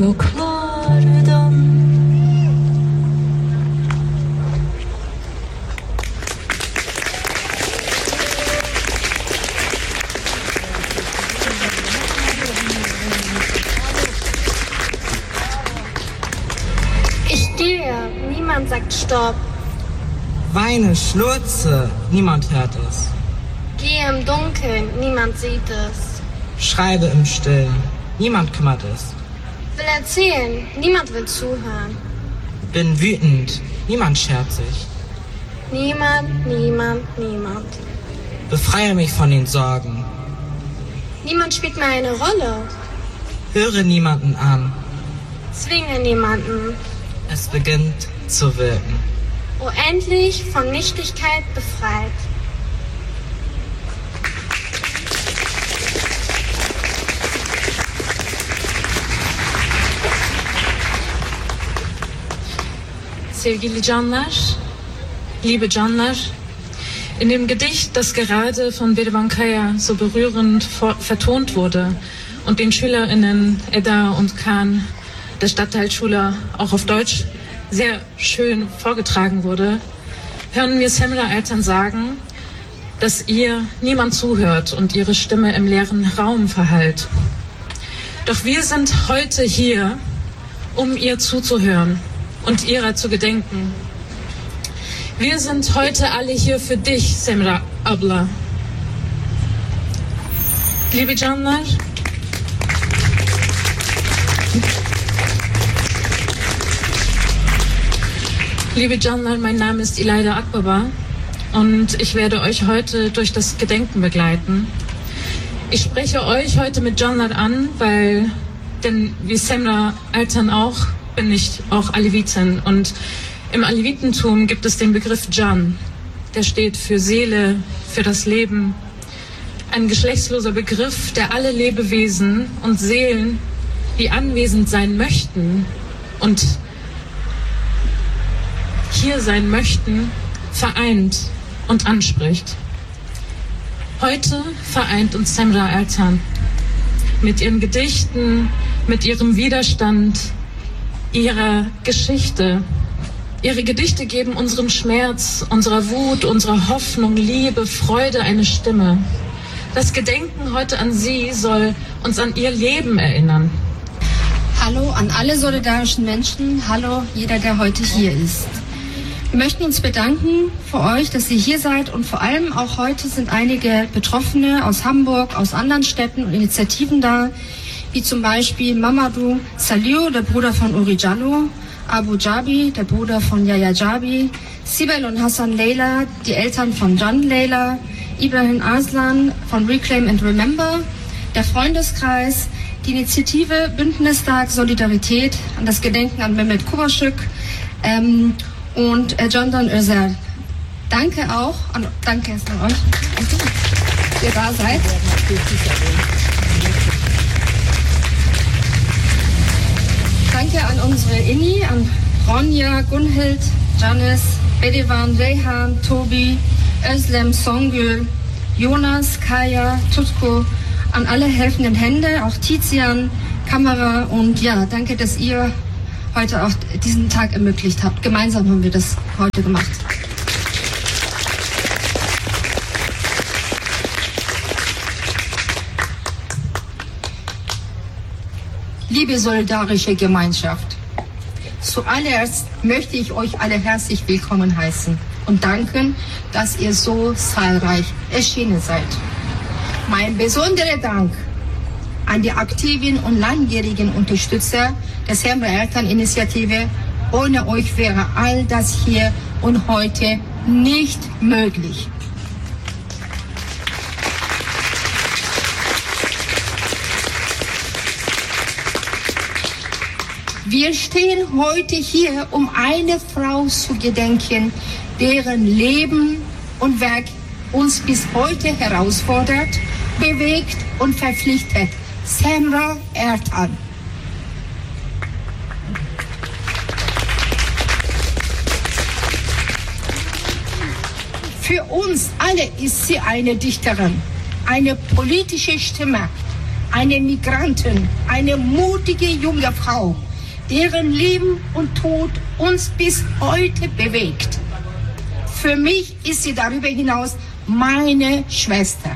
yoklardan. Ich gehe, niemand sagt Stopp. Weine, schnurze, niemand hört es. Gehe im Dunkeln, niemand sieht es. Schreibe im Stillen, niemand kümmert es. Will erzählen, niemand will zuhören. Bin wütend, niemand schert sich. Niemand, niemand, niemand. Befreie mich von den Sorgen. Niemand spielt mir eine Rolle. Höre niemanden an. Zwinge niemanden. Es beginnt zu wirken. Oh, endlich von Nichtigkeit befreit. Sevgili Canlar, liebe Canlar, in dem Gedicht, das gerade von Berivan Kaya so berührend vertont wurde und den SchülerInnen Eda und Kaan der Stadtteilschule auch auf Deutsch sehr schön vorgetragen wurde, hören mir Semra-Eltern sagen, dass ihr niemand zuhört und ihre Stimme im leeren Raum verhallt. Doch wir sind heute hier, um ihr zuzuhören und ihrer zu gedenken. Wir sind heute alle hier für dich, Semra Abla. Liebe Canlar, mein Name ist Ilayda Akbaba und ich werde euch heute durch das Gedenken begleiten. Ich spreche euch heute mit Canlar an, denn wie Semra Eltern auch, bin ich auch Alevitin und im Alevitentum gibt es den Begriff Can, der steht für Seele, für das Leben. Ein geschlechtsloser Begriff, der alle Lebewesen und Seelen, die anwesend sein möchten und hier sein möchten, vereint und anspricht. Heute vereint uns Semra Eltern mit ihren Gedichten, mit ihrem Widerstand, ihrer Geschichte. Ihre Gedichte geben unserem Schmerz, unserer Wut, unserer Hoffnung, Liebe, Freude eine Stimme. Das Gedenken heute an sie soll uns an ihr Leben erinnern. Hallo an alle solidarischen Menschen, hallo jeder, der heute hier ist. Wir möchten uns bedanken für euch, dass ihr hier seid und vor allem auch heute sind einige Betroffene aus Hamburg, aus anderen Städten und Initiativen da, wie zum Beispiel Mamadou Saliou, der Bruder von Uri Jallo, Abu Jabi, der Bruder von Yaya Jabi, Sibel und Hassan Leila, die Eltern von Can Leila, Ibrahim Arslan von Reclaim and Remember, der Freundeskreis, die Initiative Bündnistag Solidarität an das Gedenken an Mehmet Kubaschuk und Candan Özer. Danke auch, danke an euch, dass ihr da seid. Danke an unsere Inni, an Ronja, Gunhild, Janis, Bedivan, Rehan, Tobi, Özlem, Songül, Jonas, Kaya, Tutko, an alle helfenden Hände, auch Tizian, Kamera und ja, danke, dass ihr heute auch diesen Tag ermöglicht habt. Gemeinsam haben wir das heute gemacht. Liebe solidarische Gemeinschaft, zuallererst möchte ich euch alle herzlich willkommen heißen und danken, dass ihr so zahlreich erschienen seid. Mein besonderer Dank an die aktiven und langjährigen Unterstützer der Semra Eltern-Initiative. Ohne euch wäre all das hier und heute nicht möglich. Wir stehen heute hier, um eine Frau zu gedenken, deren Leben und Werk uns bis heute herausfordert, bewegt und verpflichtet. Semra Eltern. Für uns alle ist sie eine Dichterin, eine politische Stimme, eine Migrantin, eine mutige junge Frau, deren Leben und Tod uns bis heute bewegt. Für mich ist sie darüber hinaus meine Schwester.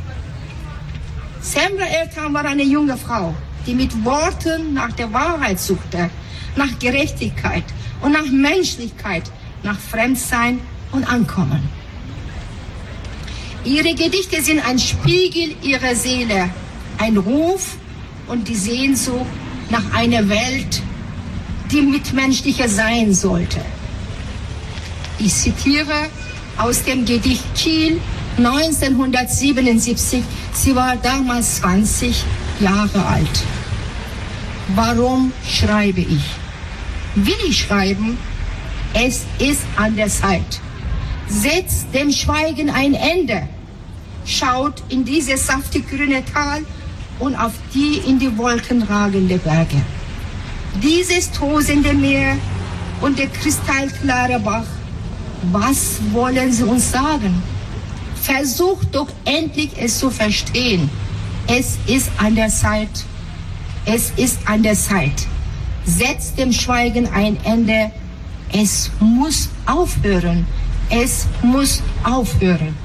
Semra Ertan war eine junge Frau, die mit Worten nach der Wahrheit suchte, nach Gerechtigkeit und nach Menschlichkeit, nach Fremdsein und Ankommen. Ihre Gedichte sind ein Spiegel ihrer Seele, ein Ruf und die Sehnsucht nach einer Welt, die mitmenschlicher sein sollte. Ich zitiere aus dem Gedicht Kiel 1977. Sie war damals 20 Jahre alt. Warum schreibe ich? Will ich schreiben? Es ist an der Zeit. Setzt dem Schweigen ein Ende. Schaut in dieses saftig grüne Tal und auf die in die Wolken ragende Berge. Dieses tosende Meer und der kristallklare Bach. Was wollen sie uns sagen? Versucht doch endlich es zu verstehen. Es ist an der Zeit. Es ist an der Zeit. Setzt dem Schweigen ein Ende. Es muss aufhören. Es muss aufhören.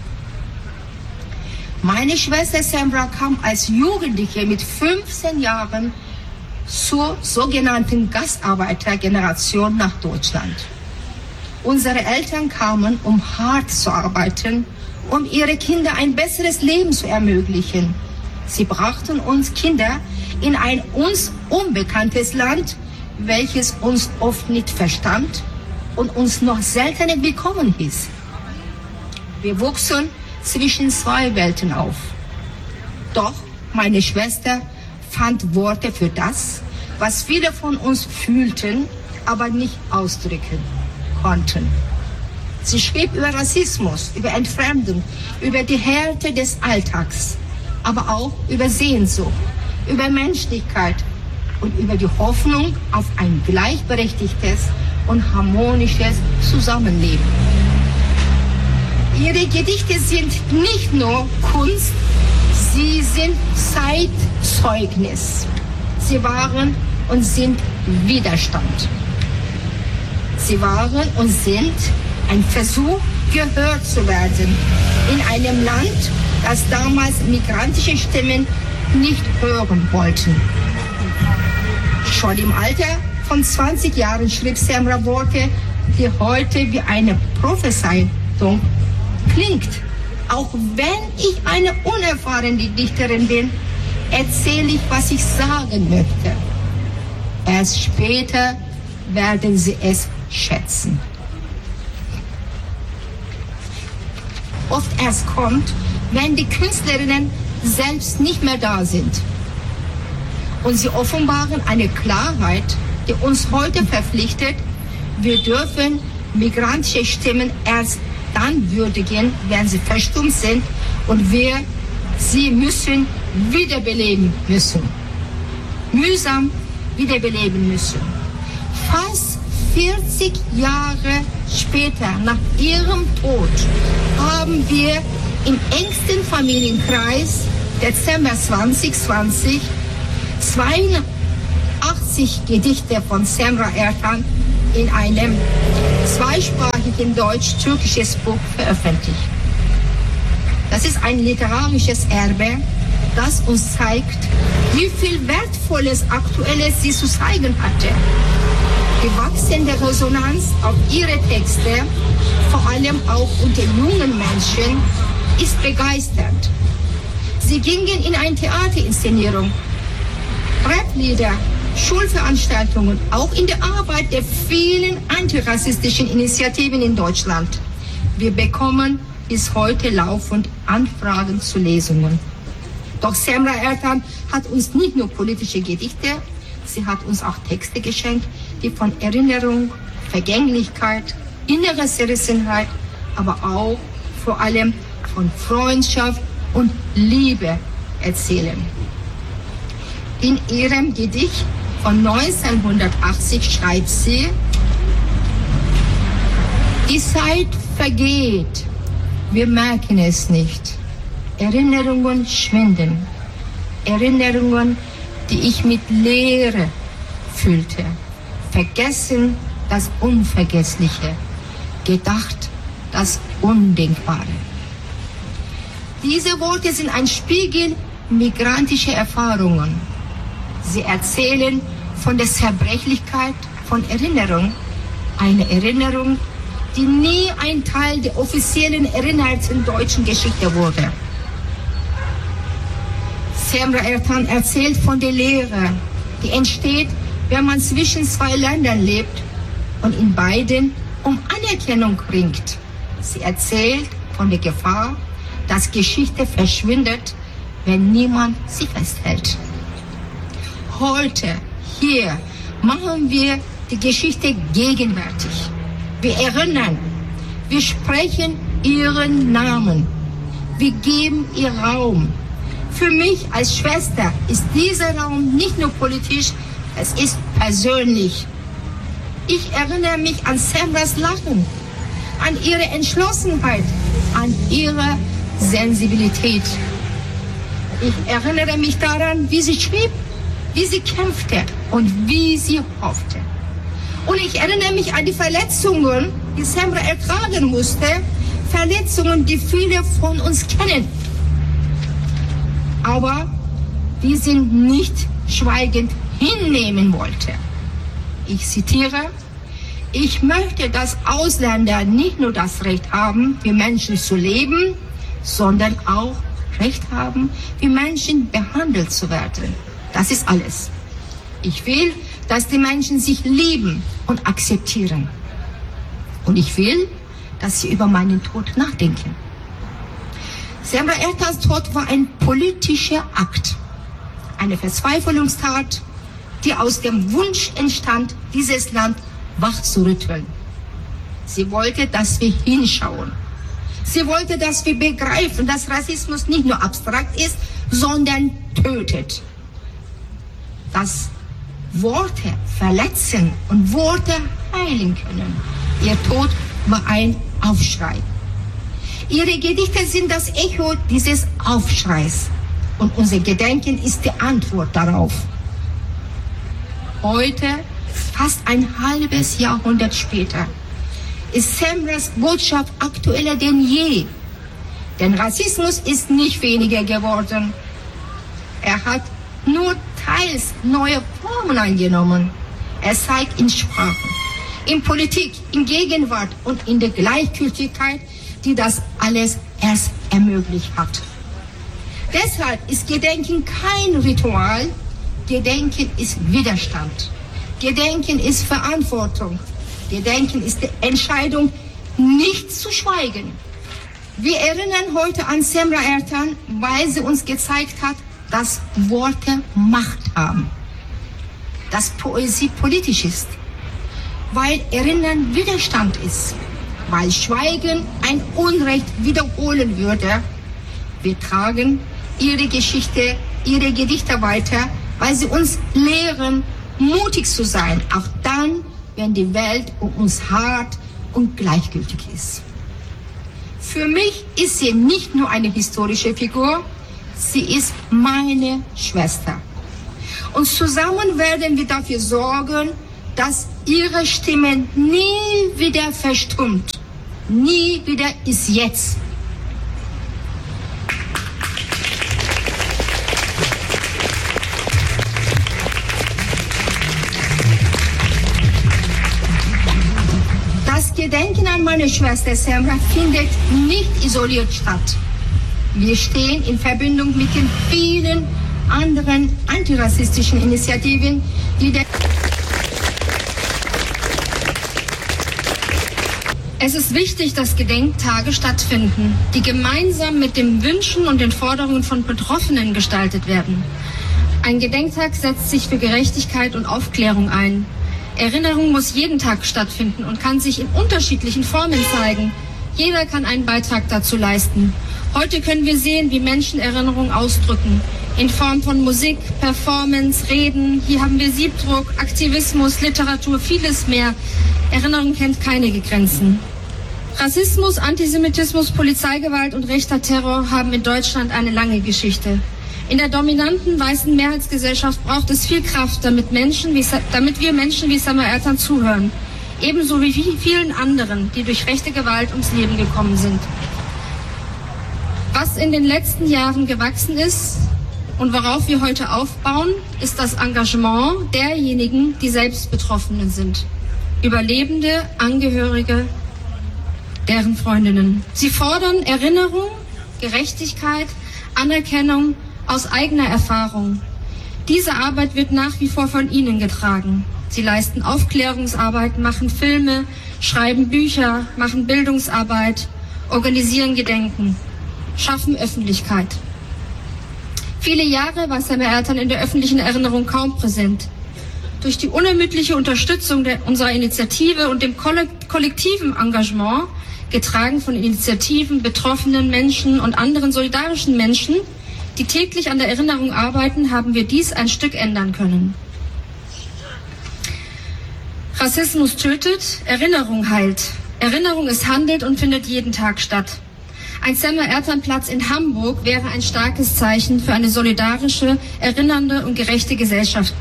Meine Schwester Semra kam als Jugendliche mit 15 Jahren zur sogenannten Gastarbeitergeneration nach Deutschland. Unsere Eltern kamen, um hart zu arbeiten, um ihre Kinder ein besseres Leben zu ermöglichen. Sie brachten uns Kinder in ein uns unbekanntes Land, welches uns oft nicht verstand und uns noch seltener willkommen hieß. Wir wuchsen zwischen zwei Welten auf. Doch meine Schwester fand Worte für das, was viele von uns fühlten, aber nicht ausdrücken konnten. Sie schrieb über Rassismus, über Entfremdung, über die Härte des Alltags, aber auch über Sehnsucht, über Menschlichkeit und über die Hoffnung auf ein gleichberechtigtes und harmonisches Zusammenleben. Ihre Gedichte sind nicht nur Kunst, sie sind Zeitzeugnis. Sie waren und sind Widerstand. Sie waren und sind ein Versuch, gehört zu werden in einem Land, das damals migrantische Stimmen nicht hören wollten. Schon im Alter von 20 Jahren schrieb Semra Worte, die heute wie eine Prophezeiung klingt. Auch wenn ich eine unerfahrene Dichterin bin, erzähle ich, was ich sagen möchte. Erst später werden Sie es schätzen. Oft erst kommt, wenn die Künstlerinnen selbst nicht mehr da sind. Und sie offenbaren eine Klarheit, die uns heute verpflichtet, wir dürfen migrantische Stimmen erst dann würdigen, wenn sie verstummt sind und wir sie wiederbeleben müssen. Mühsam wiederbeleben müssen. Fast 40 Jahre später, nach ihrem Tod, haben wir im engsten Familienkreis, Dezember 2020, 82 Gedichte von Semra Ertan in einem zweisprachigen deutsch-türkisches Buch veröffentlicht. Das ist ein literarisches Erbe, das uns zeigt, wie viel Wertvolles, Aktuelles sie zu zeigen hatte. Die wachsende Resonanz auf ihre Texte, vor allem auch unter jungen Menschen, ist begeisternd. Sie gingen in eine Theaterinszenierung, Raplieder, Schulveranstaltungen, auch in der Arbeit der vielen antirassistischen Initiativen in Deutschland. Wir bekommen bis heute laufend Anfragen zu Lesungen. Doch Semra Ertan hat uns nicht nur politische Gedichte, sie hat uns auch Texte geschenkt, die von Erinnerung, Vergänglichkeit, innerer Zerrissenheit, aber auch vor allem von Freundschaft und Liebe erzählen. In ihrem Gedicht von 1980 schreibt sie: Die Zeit vergeht, wir merken es nicht. Erinnerungen schwinden. Erinnerungen, die ich mit Leere füllte. Vergessen das Unvergessliche, gedacht das Undenkbare. Diese Worte sind ein Spiegel migrantischer Erfahrungen. Sie erzählen von der Zerbrechlichkeit von Erinnerung, eine Erinnerung, die nie ein Teil der offiziellen erinnerten deutschen Geschichte wurde. Semra Ertan erzählt von der Leere, die entsteht, wenn man zwischen zwei Ländern lebt und in beiden um Anerkennung ringt. Sie erzählt von der Gefahr, dass Geschichte verschwindet, wenn niemand sie festhält. Heute, hier, machen wir die Geschichte gegenwärtig. Wir erinnern, wir sprechen ihren Namen, wir geben ihr Raum. Für mich als Schwester ist dieser Raum nicht nur politisch, es ist persönlich. Ich erinnere mich an Semras Lachen, an ihre Entschlossenheit, an ihre Sensibilität. Ich erinnere mich daran, wie sie schrieb, wie sie kämpfte und wie sie hoffte. Und ich erinnere mich an die Verletzungen, die Semra ertragen musste, Verletzungen, die viele von uns kennen. Aber die sie nicht schweigend hinnehmen wollte. Ich zitiere: Ich möchte, dass Ausländer nicht nur das Recht haben, wie Menschen zu leben, sondern auch Recht haben, wie Menschen behandelt zu werden. Das ist alles. Ich will, dass die Menschen sich lieben und akzeptieren. Und ich will, dass sie über meinen Tod nachdenken. Semra Ertans Tod war ein politischer Akt, eine Verzweiflungstat, die aus dem Wunsch entstand, dieses Land wach zu rütteln. Sie wollte, dass wir hinschauen. Sie wollte, dass wir begreifen, dass Rassismus nicht nur abstrakt ist, sondern tötet. Dass Worte verletzen und Worte heilen können. Ihr Tod war ein Aufschrei. Ihre Gedichte sind das Echo dieses Aufschreis. Und unser Gedenken ist die Antwort darauf. Heute, fast ein halbes Jahrhundert später, ist Semras Botschaft aktueller denn je. Denn Rassismus ist nicht weniger geworden. Er hat nur teils neue Formen angenommen. Er zeigt in Sprachen, in Politik, in Gegenwart und in der Gleichgültigkeit, die das alles erst ermöglicht hat. Deshalb ist Gedenken kein Ritual, Gedenken ist Widerstand. Gedenken ist Verantwortung. Gedenken ist die Entscheidung, nicht zu schweigen. Wir erinnern heute an Semra Ertan, weil sie uns gezeigt hat, dass Worte Macht haben, dass Poesie politisch ist, weil Erinnern Widerstand ist, weil Schweigen ein Unrecht wiederholen würde. Wir tragen ihre Geschichte, ihre Gedichte weiter, weil sie uns lehren, mutig zu sein, auch dann, wenn die Welt um uns hart und gleichgültig ist. Für mich ist sie nicht nur eine historische Figur, sie ist meine Schwester. Und zusammen werden wir dafür sorgen, dass ihre Stimme nie wieder verstummt. Nie wieder ist jetzt. Das Gedenken an meine Schwester Semra findet nicht isoliert statt. Wir stehen in Verbindung mit den vielen anderen antirassistischen Initiativen, die Es ist wichtig, dass Gedenktage stattfinden, die gemeinsam mit den Wünschen und den Forderungen von Betroffenen gestaltet werden. Ein Gedenktag setzt sich für Gerechtigkeit und Aufklärung ein. Erinnerung muss jeden Tag stattfinden und kann sich in unterschiedlichen Formen zeigen. Jeder kann einen Beitrag dazu leisten. Heute können wir sehen, wie Menschen Erinnerung ausdrücken. In Form von Musik, Performance, Reden. Hier haben wir Siebdruck, Aktivismus, Literatur, vieles mehr. Erinnerung kennt keine Grenzen. Rassismus, Antisemitismus, Polizeigewalt und rechter Terror haben in Deutschland eine lange Geschichte. In der dominanten weißen Mehrheitsgesellschaft braucht es viel Kraft, damit wir Menschen wie Samar Ertan zuhören. Ebenso wie vielen anderen, die durch rechte Gewalt ums Leben gekommen sind. Was in den letzten Jahren gewachsen ist und worauf wir heute aufbauen, ist das Engagement derjenigen, die selbst Betroffene sind. Überlebende, Angehörige, deren Freundinnen. Sie fordern Erinnerung, Gerechtigkeit, Anerkennung aus eigener Erfahrung. Diese Arbeit wird nach wie vor von ihnen getragen. Sie leisten Aufklärungsarbeit, machen Filme, schreiben Bücher, machen Bildungsarbeit, organisieren Gedenken, schaffen Öffentlichkeit. Viele Jahre war Samar Ertan in der öffentlichen Erinnerung kaum präsent. Durch die unermüdliche Unterstützung unserer Initiative und dem kollektiven Engagement, getragen von Initiativen, betroffenen Menschen und anderen solidarischen Menschen, die täglich an der Erinnerung arbeiten, haben wir dies ein Stück ändern können. Rassismus tötet, Erinnerung heilt. Erinnerung ist handelt und findet jeden Tag statt. Ein Samar Ertan Platz in Hamburg wäre ein starkes Zeichen für eine solidarische, erinnernde und gerechte Gesellschaft.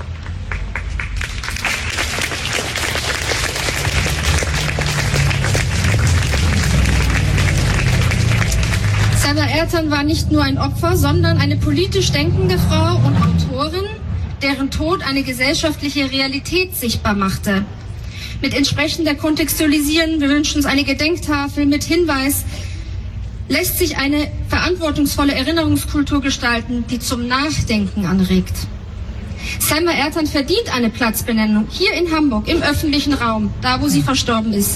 Samar Ertan war nicht nur ein Opfer, sondern eine politisch denkende Frau und Autorin, deren Tod eine gesellschaftliche Realität sichtbar machte. Mit entsprechender Kontextualisierung, wir wünschen uns eine Gedenktafel mit Hinweis, lässt sich eine verantwortungsvolle Erinnerungskultur gestalten, die zum Nachdenken anregt. Samar Ertan verdient eine Platzbenennung hier in Hamburg im öffentlichen Raum, da wo sie verstorben ist.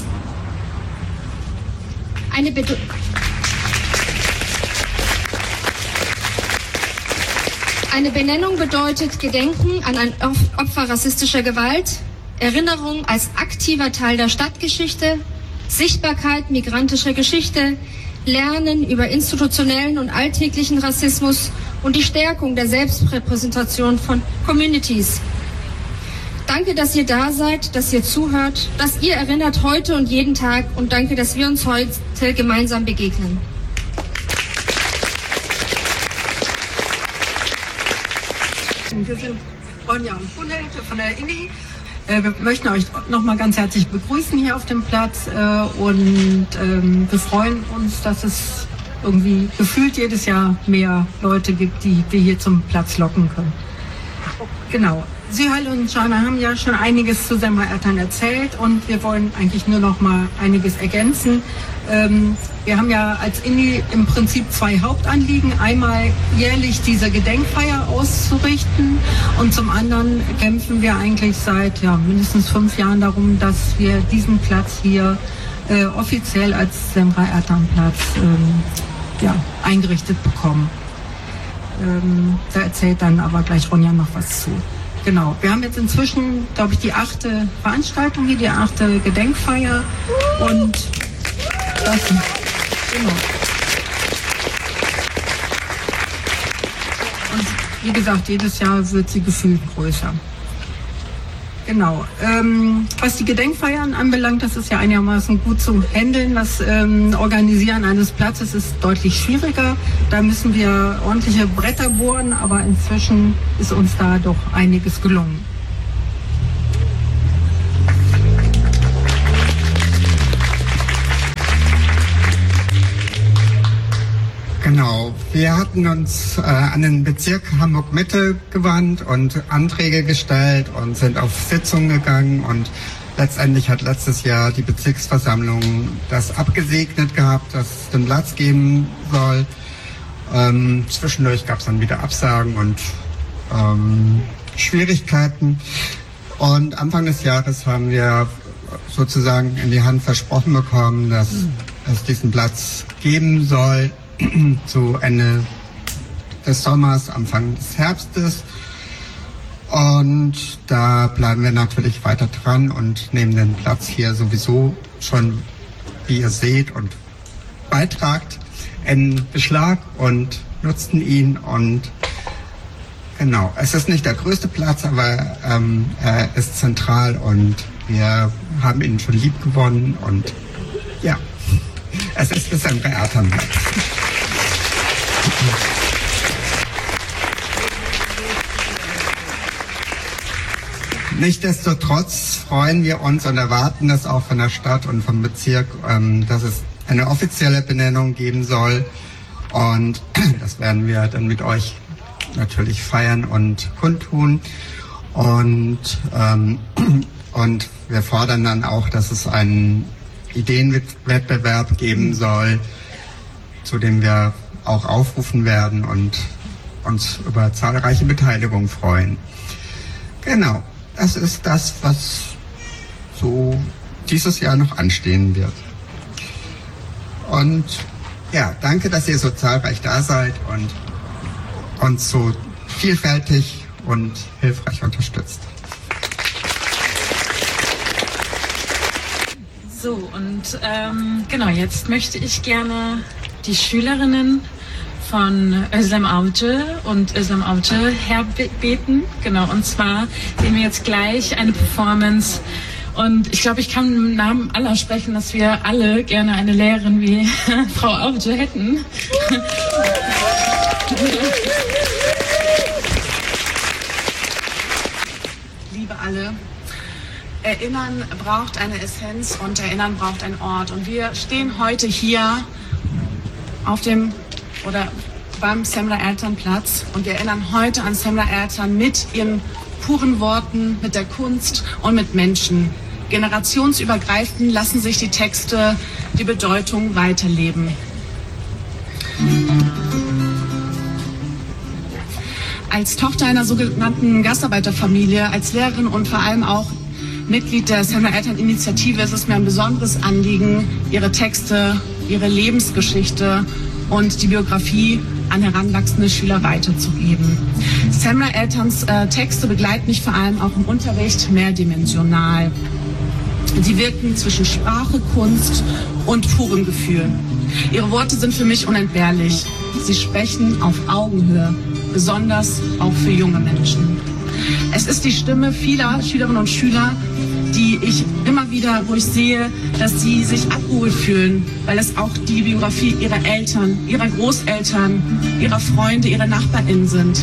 Eine Benennung bedeutet Gedenken an ein Opfer rassistischer Gewalt, Erinnerung als aktiver Teil der Stadtgeschichte, Sichtbarkeit migrantischer Geschichte, Lernen über institutionellen und alltäglichen Rassismus und die Stärkung der Selbstrepräsentation von Communities. Danke, dass ihr da seid, dass ihr zuhört, dass ihr erinnert heute und jeden Tag und danke, dass wir uns heute gemeinsam begegnen. Wir sind Ronja und Punel von der INI. Wir möchten euch nochmal ganz herzlich begrüßen hier auf dem Platz und wir freuen uns, dass es irgendwie gefühlt jedes Jahr mehr Leute gibt, die wir hier zum Platz locken können. Genau. Süheyl und Jana haben ja schon einiges zu Samar Ertan erzählt und wir wollen eigentlich nur noch mal einiges ergänzen. Wir haben ja als INI im Prinzip zwei Hauptanliegen. Einmal jährlich diese Gedenkfeier auszurichten und zum anderen kämpfen wir eigentlich seit mindestens 5 Jahren darum, dass wir diesen Platz hier offiziell als Samar Ertan Platz eingerichtet bekommen. Da erzählt dann aber gleich Ronja noch was zu. Genau, wir haben jetzt inzwischen, glaube ich, die 8. Veranstaltung hier, die 8. Gedenkfeier und das, genau. Und wie gesagt, jedes Jahr wird sie gefühlt größer. Genau. Was die Gedenkfeiern anbelangt, das ist ja einigermaßen gut zu handeln. Das Organisieren eines Platzes ist deutlich schwieriger. Da müssen wir ordentliche Bretter bohren, aber inzwischen ist uns da doch einiges gelungen. Genau, wir hatten uns an den Bezirk Hamburg-Mitte gewandt und Anträge gestellt und sind auf Sitzungen gegangen und letztendlich hat letztes Jahr die Bezirksversammlung das abgesegnet gehabt, dass es den Platz geben soll. Zwischendurch gab es dann wieder Absagen und Schwierigkeiten und Anfang des Jahres haben wir sozusagen in die Hand versprochen bekommen, dass es diesen Platz geben soll. Zu Ende des Sommers, Anfang des Herbstes. Und da bleiben wir natürlich weiter dran und nehmen den Platz hier sowieso schon, wie ihr seht und beitragt, in Beschlag und nutzen ihn. Und genau, es ist nicht der größte Platz, aber er ist zentral und wir haben ihn schon lieb gewonnen. Und ja, es ist der Samar Ertan Platz. Nichtsdestotrotz freuen wir uns und erwarten das auch von der Stadt und vom Bezirk, dass es eine offizielle Benennung geben soll. Und das werden wir dann mit euch natürlich feiern und kundtun. Und wir fordern dann auch, dass es einen Ideenwettbewerb geben soll, zu dem wir auch aufrufen werden und uns über zahlreiche Beteiligung freuen. Genau, das ist das, was so dieses Jahr noch anstehen wird. Und ja, danke, dass ihr so zahlreich da seid und uns so vielfältig und hilfreich unterstützt. So, und genau, jetzt möchte ich gerne die Schülerinnen von Özlem Avcı und Özlem Avcı herbeten. Genau, und zwar sehen wir jetzt gleich eine Performance. Und ich glaube, ich kann im Namen aller sprechen, dass wir alle gerne eine Lehrerin wie Frau Avcı hätten. Liebe alle, Erinnern braucht eine Essenz und Erinnern braucht einen Ort. Und wir stehen heute hier auf dem oder beim Semra Ertan-Platz und wir erinnern heute an Semra Ertan mit ihren puren Worten, mit der Kunst und mit Menschen. Generationsübergreifend lassen sich die Texte die Bedeutung weiterleben. Als Tochter einer sogenannten Gastarbeiterfamilie, als Lehrerin und vor allem auch Mitglied der Semra Ertan-Initiative ist es mir ein besonderes Anliegen, ihre Texte, ihre Lebensgeschichte und die Biografie an heranwachsende Schüler weiterzugeben. Semra Ertans Texte begleiten mich vor allem auch im Unterricht mehrdimensional. Sie wirken zwischen Sprache, Kunst und purem Gefühl. Ihre Worte sind für mich unentbehrlich. Sie sprechen auf Augenhöhe, besonders auch für junge Menschen. Es ist die Stimme vieler Schülerinnen und Schüler, die ich immer wieder, wo ich sehe, dass sie sich abgeholt fühlen, weil es auch die Biografie ihrer Eltern, ihrer Großeltern, ihrer Freunde, ihrer NachbarInnen sind.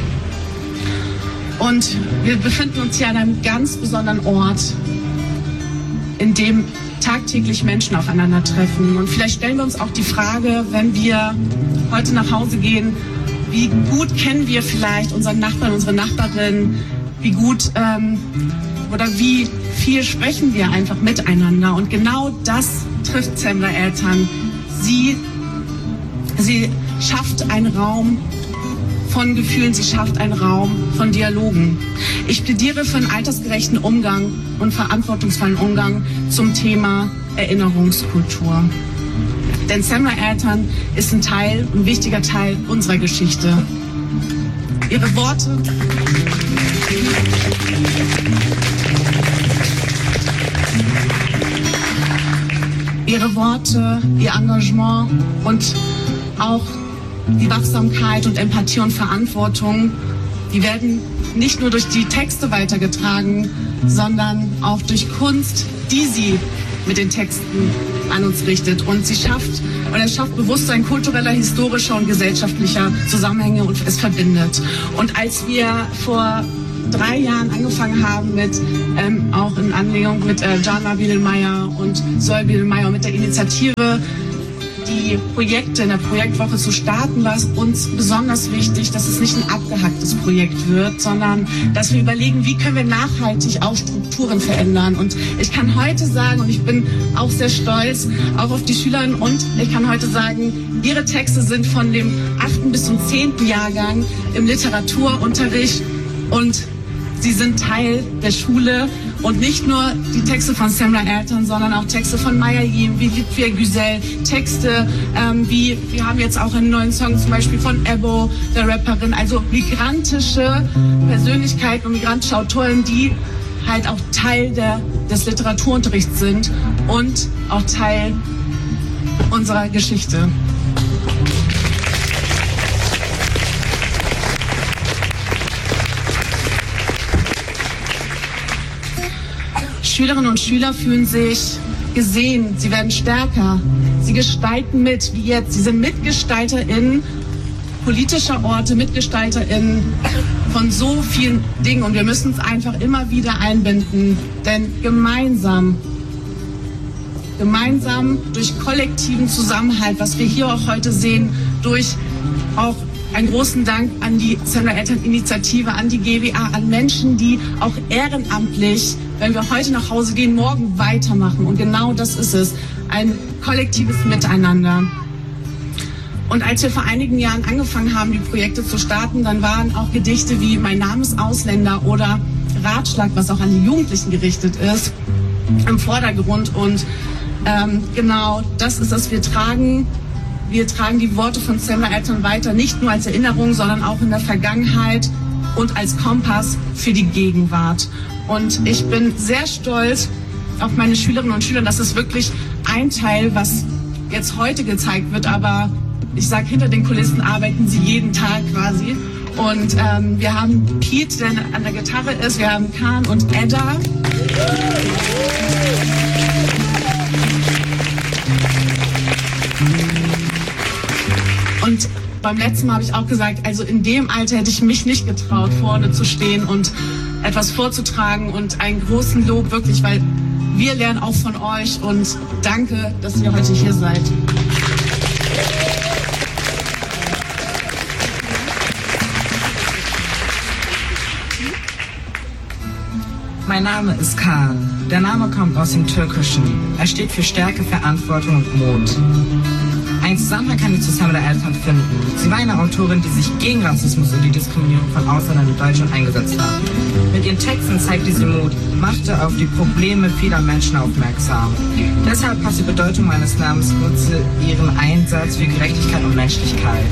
Und wir befinden uns hier an einem ganz besonderen Ort, in dem tagtäglich Menschen aufeinandertreffen. Und vielleicht stellen wir uns auch die Frage, wenn wir heute nach Hause gehen, wie gut kennen wir vielleicht unseren Nachbarn, unsere Nachbarin, wie gut oder wie viel sprechen wir einfach miteinander. Und genau das trifft Semra Ertan. Sie schafft einen Raum von Gefühlen, sie schafft einen Raum von Dialogen. Ich plädiere für einen altersgerechten Umgang und verantwortungsvollen Umgang zum Thema Erinnerungskultur. Denn Semra Ertan ist ein wichtiger Teil unserer Geschichte. Ihre Worte ihr Engagement und auch die Wachsamkeit und Empathie und Verantwortung, die werden nicht nur durch die Texte weitergetragen, sondern auch durch Kunst, die sie mit den Texten an uns richtet. Und es schafft Bewusstsein kultureller, historischer und gesellschaftlicher Zusammenhänge und es verbindet. Und als wir vor 3 Jahren angefangen haben mit, auch in Anlehnung mit Jana Biedelmeier und Sol Biedelmeier mit der Initiative, die Projekte in der Projektwoche zu starten, war es uns besonders wichtig, dass es nicht ein abgehacktes Projekt wird, sondern dass wir überlegen, wie können wir nachhaltig auch Strukturen verändern. Und ich kann heute sagen, und ich bin auch sehr stolz, auch auf die Schülerinnen, und ich kann heute sagen, ihre Texte sind von dem 8. bis zum 10. Jahrgang im Literaturunterricht und sie sind Teil der Schule. Und nicht nur die Texte von Semra Ertan, sondern auch Texte von Maya Yim, wie Litvia Güzel, Texte wie, wir haben jetzt auch einen neuen Song zum Beispiel von Ebo, der Rapperin, also migrantische Persönlichkeiten und migrantische Autoren, die halt auch Teil des Literaturunterrichts sind und auch Teil unserer Geschichte. Schülerinnen und Schüler fühlen sich gesehen, sie werden stärker, sie gestalten mit, wie jetzt. Sie sind MitgestalterInnen politischer Orte, MitgestalterInnen von so vielen Dingen und wir müssen es einfach immer wieder einbinden, denn gemeinsam durch kollektiven Zusammenhalt, was wir hier auch heute sehen, durch auch einen großen Dank an die Sammler-Eltern-Initiative, an die GWA, an Menschen, die auch ehrenamtlich, wenn wir heute nach Hause gehen, morgen weitermachen. Und genau das ist es, ein kollektives Miteinander. Und als wir vor einigen Jahren angefangen haben, die Projekte zu starten, dann waren auch Gedichte wie Mein Name ist Ausländer oder Ratschlag, was auch an die Jugendlichen gerichtet ist, im Vordergrund. Und genau das ist es. Wir tragen die Worte von Sammler-Eltern weiter, nicht nur als Erinnerung, sondern auch in der Vergangenheit und als Kompass für die Gegenwart. Und ich bin sehr stolz auf meine Schülerinnen und Schüler. Das ist wirklich ein Teil, was jetzt heute gezeigt wird, aber ich sage, hinter den Kulissen arbeiten sie jeden Tag quasi. Und wir haben Piet, der an der Gitarre ist, wir haben Kahn und Edda. Und beim letzten Mal habe ich auch gesagt, also in dem Alter hätte ich mich nicht getraut, vorne zu stehen und etwas vorzutragen und einen großen Lob wirklich, weil wir lernen auch von euch und danke, dass ihr heute hier seid. Mein Name ist Kahn. Der Name kommt aus dem Türkischen. Er steht für Stärke, Verantwortung und Mut. Ein Zusammenhang kann ich zu Sammler-Eltern finden. Sie war eine Autorin, die sich gegen Rassismus und die Diskriminierung von Ausländern in Deutschland eingesetzt hat. Mit ihren Texten zeigte sie Mut, machte auf die Probleme vieler Menschen aufmerksam. Deshalb passt die Bedeutung meines Namens gut zu ihrem Einsatz für Gerechtigkeit und Menschlichkeit.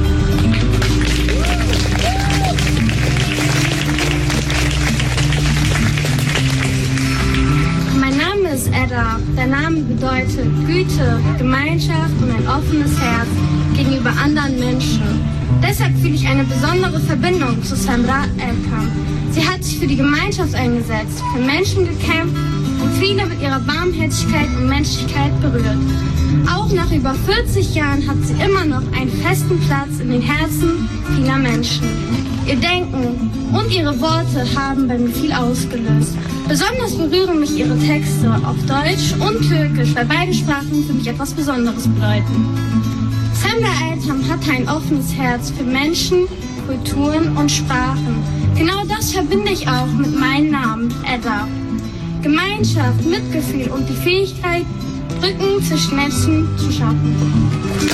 Mein Name ist Edda. Der Name bedeutet Güte, Gemeinschaft und ein offenes Herz gegenüber anderen Menschen. Deshalb fühle ich eine besondere Verbindung zu Sammler-Eltern. Sie hat sich für die Gemeinschaft eingesetzt, für Menschen gekämpft und viele mit ihrer Barmherzigkeit und Menschlichkeit berührt. Auch nach über 40 Jahren hat sie immer noch einen festen Platz in den Herzen vieler Menschen. Ihr Denken und ihre Worte haben bei mir viel ausgelöst. Besonders berühren mich ihre Texte auf Deutsch und Türkisch, weil beide Sprachen für mich etwas Besonderes bedeuten. Sammler-Eltern hat ein offenes Herz für Menschen, Kulturen und Sprachen. Genau das verbinde ich auch mit meinem Namen, Edda. Gemeinschaft, Mitgefühl und die Fähigkeit, Brücken zwischen Menschen zu schaffen.